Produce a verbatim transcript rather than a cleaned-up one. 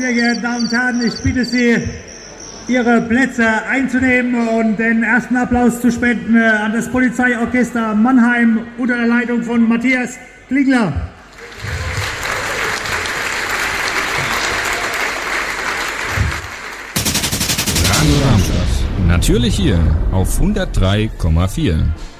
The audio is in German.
Sehr geehrte Damen und Herren, ich bitte Sie, Ihre Plätze einzunehmen und den ersten Applaus zu spenden an das Polizeiorchester Mannheim unter der Leitung von Matthias Klingler. Radio Darmstadt. Natürlich hier auf hundertdrei Komma vier.